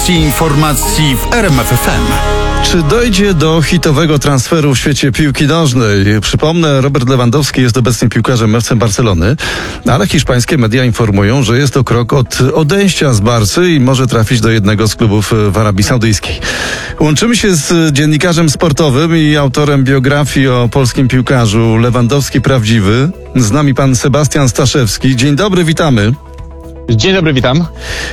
Informacji w RMF FM. Czy dojdzie do hitowego transferu w świecie piłki nożnej? Przypomnę, Robert Lewandowski jest obecnie piłkarzem FC Barcelony, ale hiszpańskie media informują, że jest to krok od odejścia z Barcy i może trafić do jednego z klubów w Arabii Saudyjskiej. Łączymy się z dziennikarzem sportowym i autorem biografii o polskim piłkarzu Lewandowski Prawdziwy. Z nami pan Sebastian Staszewski. Dzień dobry, witamy. Dzień dobry, witam.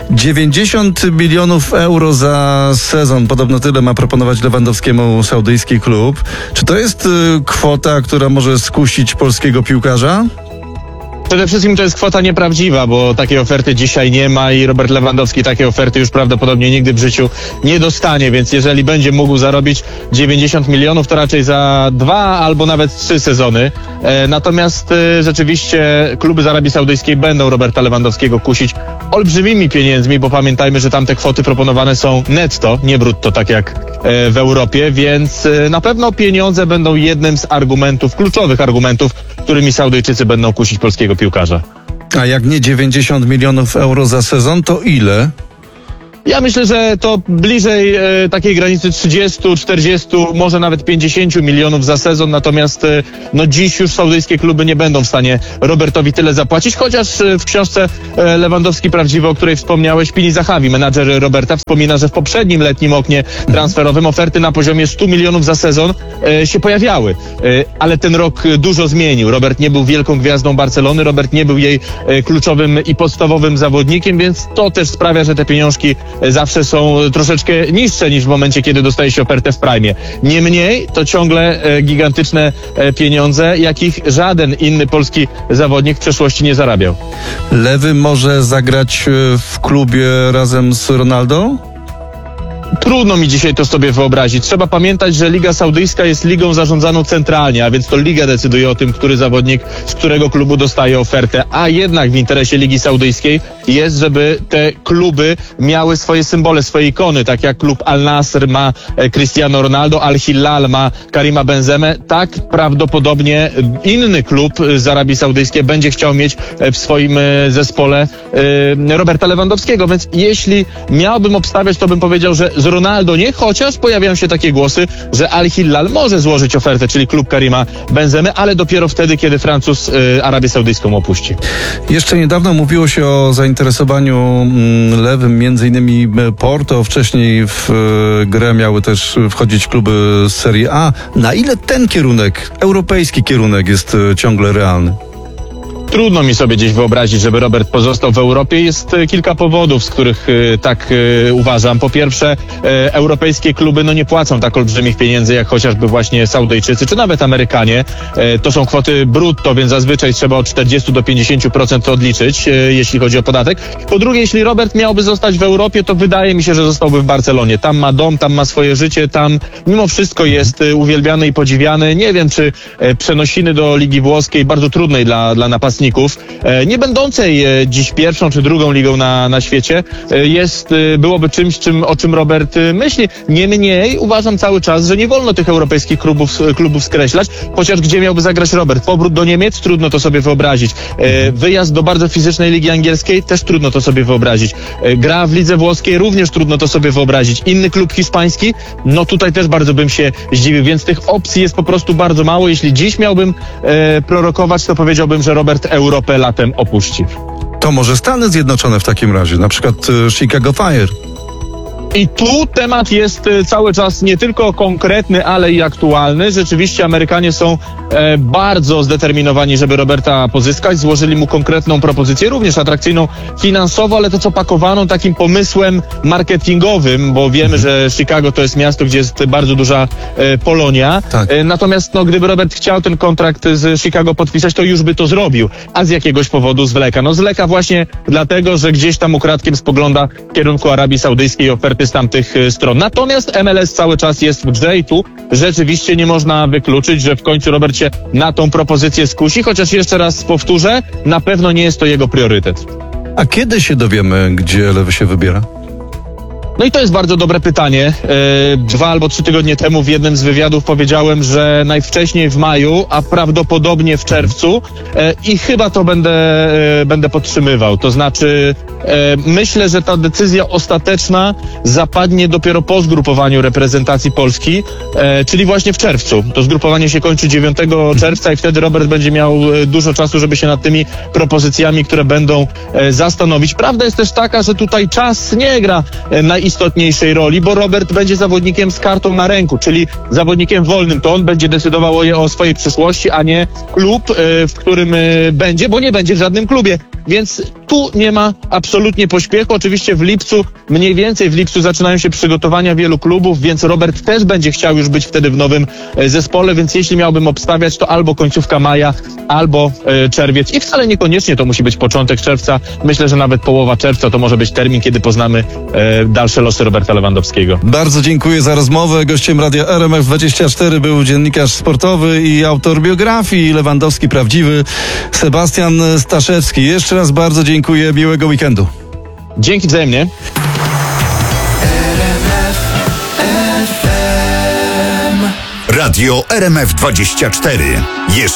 90 milionów euro za sezon. Podobno tyle ma proponować Lewandowskiemu saudyjski klub. Czy to jest kwota, która może skusić polskiego piłkarza? Przede wszystkim to jest kwota nieprawdziwa, bo takiej oferty dzisiaj nie ma i Robert Lewandowski takiej oferty już prawdopodobnie nigdy w życiu nie dostanie, więc jeżeli będzie mógł zarobić 90 milionów, to raczej za 2 albo nawet 3 sezony. Natomiast rzeczywiście kluby z Arabii Saudyjskiej będą Roberta Lewandowskiego kusić olbrzymimi pieniędzmi, bo pamiętajmy, że tam te kwoty proponowane są netto, nie brutto, tak jak w Europie, więc na pewno pieniądze będą jednym z argumentów, kluczowych argumentów, którymi Saudyjczycy będą kusić polskiego piłkarza. A jak nie 90 milionów euro za sezon, to ile? Ja myślę, że to bliżej takiej granicy 30, 40, może nawet 50 milionów za sezon, natomiast dziś już saudyjskie kluby nie będą w stanie Robertowi tyle zapłacić, chociaż w książce Lewandowski Prawdziwy, o której wspomniałeś, Pini Zahavi, menadżer Roberta, wspomina, że w poprzednim letnim oknie transferowym oferty na poziomie 100 milionów za sezon się pojawiały, ale ten rok dużo zmienił. Robert nie był wielką gwiazdą Barcelony, Robert nie był jej kluczowym i podstawowym zawodnikiem, więc to też sprawia, że te pieniążki zawsze są troszeczkę niższe niż w momencie, kiedy dostaje się ofertę w prime. Niemniej to ciągle gigantyczne pieniądze, jakich żaden inny polski zawodnik w przeszłości nie zarabiał. Lewy może zagrać w klubie razem z Ronaldo? Trudno mi dzisiaj to sobie wyobrazić. Trzeba pamiętać, że Liga Saudyjska jest ligą zarządzaną centralnie, a więc to Liga decyduje o tym, który zawodnik z którego klubu dostaje ofertę. A jednak w interesie Ligi Saudyjskiej jest, żeby te kluby miały swoje symbole, swoje ikony. Tak jak klub Al-Nasr ma Cristiano Ronaldo, Al-Hilal ma Karima Benzemę, tak prawdopodobnie inny klub z Arabii Saudyjskiej będzie chciał mieć w swoim zespole Roberta Lewandowskiego. Więc jeśli miałbym obstawiać, to bym powiedział, że z Ronaldo nie, chociaż pojawiają się takie głosy, że Al-Hilal może złożyć ofertę, czyli klub Karima Benzemy, ale dopiero wtedy, kiedy Francuz Arabię Saudyjską opuści. Jeszcze niedawno mówiło się o zainteresowaniu lewym, między innymi Porto. Wcześniej w grę miały też wchodzić kluby z Serie A. Na ile ten kierunek, europejski kierunek jest ciągle realny? Trudno mi sobie gdzieś wyobrazić, żeby Robert pozostał w Europie. Jest kilka powodów, z których tak uważam. Po pierwsze, europejskie kluby nie płacą tak olbrzymich pieniędzy, jak chociażby właśnie Saudyjczycy, czy nawet Amerykanie. To są kwoty brutto, więc zazwyczaj trzeba od 40 do 50% to odliczyć, jeśli chodzi o podatek. Po drugie, jeśli Robert miałby zostać w Europie, to wydaje mi się, że zostałby w Barcelonie. Tam ma dom, tam ma swoje życie, tam mimo wszystko jest uwielbiany i podziwiany. Nie wiem, czy przenosiny do Ligi Włoskiej, bardzo trudnej dla napastników, nie będącej dziś pierwszą czy drugą ligą na świecie, byłoby czymś, o czym Robert myśli. Niemniej uważam cały czas, że nie wolno tych europejskich klubów skreślać, chociaż gdzie miałby zagrać Robert? Powrót do Niemiec? Trudno to sobie wyobrazić. Wyjazd do bardzo fizycznej ligi angielskiej? Też trudno to sobie wyobrazić. Gra w lidze włoskiej? Również trudno to sobie wyobrazić. Inny klub hiszpański? Tutaj też bardzo bym się zdziwił, więc tych opcji jest po prostu bardzo mało. Jeśli dziś miałbym prorokować, to powiedziałbym, że Robert Europę latem opuści. To może Stany Zjednoczone w takim razie, na przykład Chicago Fire. I tu temat jest cały czas nie tylko konkretny, ale i aktualny. Rzeczywiście Amerykanie są bardzo zdeterminowani, żeby Roberta pozyskać. Złożyli mu konkretną propozycję, również atrakcyjną finansowo, ale to co pakowaną takim pomysłem marketingowym, bo wiemy, że Chicago to jest miasto, gdzie jest bardzo duża Polonia. Tak. Natomiast gdyby Robert chciał ten kontrakt z Chicago podpisać, to już by to zrobił. A z jakiegoś powodu zwleka. Zwleka właśnie dlatego, że gdzieś tam ukradkiem spogląda w kierunku Arabii Saudyjskiej oferty z tamtych stron. Natomiast MLS cały czas jest w grze i tu rzeczywiście nie można wykluczyć, że w końcu Robert się na tą propozycję skusi, chociaż jeszcze raz powtórzę, na pewno nie jest to jego priorytet. A kiedy się dowiemy, gdzie lewy się wybiera? No i to jest bardzo dobre pytanie. 2 albo 3 tygodnie temu w jednym z wywiadów powiedziałem, najwcześniej w maju, a prawdopodobnie w czerwcu i chyba to będę podtrzymywał. To znaczy Myślę, że ta decyzja ostateczna zapadnie dopiero po zgrupowaniu reprezentacji Polski, czyli właśnie w czerwcu. To zgrupowanie się kończy 9 czerwca i wtedy Robert będzie miał dużo czasu, żeby się nad tymi propozycjami, które będą, zastanowić. Prawda jest też taka, że tutaj czas nie gra najistotniejszej roli, bo Robert będzie zawodnikiem z kartą na ręku, czyli zawodnikiem wolnym. To on będzie decydował o swojej przyszłości, a nie klub, w którym będzie, bo nie będzie w żadnym klubie. Więc tu nie ma absolutnie pośpiechu. Oczywiście mniej więcej w lipcu zaczynają się przygotowania wielu klubów, więc Robert też będzie chciał już być wtedy w nowym zespole, więc jeśli miałbym obstawiać, to albo końcówka maja, albo czerwiec. I wcale niekoniecznie to musi być początek czerwca. Myślę, że nawet połowa czerwca to może być termin, kiedy poznamy dalsze losy Roberta Lewandowskiego. Bardzo dziękuję za rozmowę. Gościem Radia RMF24 był dziennikarz sportowy i autor biografii Lewandowski Prawdziwy, Sebastian Staszewski. Jeszcze raz bardzo dziękuję. Miłego weekendu. Dzięki wzajemnie. Radio RMF24. Jeszcze